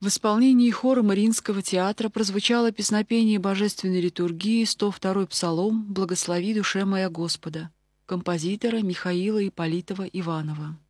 В исполнении хора Мариинского театра прозвучало песнопение божественной литургии 102-й псалом «Благослови душе моя Господа» композитора Михаила Ипполитова Иванова.